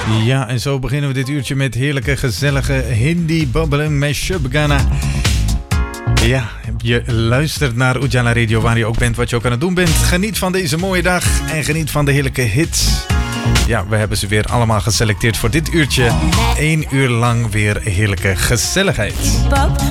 Ja, en zo beginnen we dit uurtje met heerlijke, gezellige Hindi babbelen met Shub Ghana. Ja, je luistert naar Ujala Radio, waar je ook bent, wat je ook aan het doen bent. Geniet van deze mooie dag en geniet van de heerlijke hits. Ja, we hebben ze weer allemaal geselecteerd voor dit uurtje. 1 uur lang weer heerlijke gezelligheid.